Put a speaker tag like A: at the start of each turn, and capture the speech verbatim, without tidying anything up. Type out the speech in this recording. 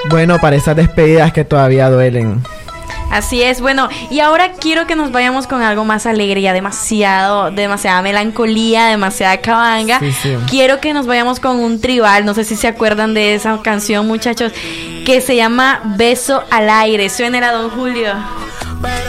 A: Bueno, para esas despedidas que todavía duelen.
B: Así es, bueno, y ahora quiero que nos vayamos con algo más alegre, ya demasiado, demasiada melancolía, demasiada cabanga.
A: Sí, sí.
B: Quiero que nos vayamos con un tribal, no sé si se acuerdan de esa canción, muchachos, que se llama Beso al Aire. Suénela, don Julio.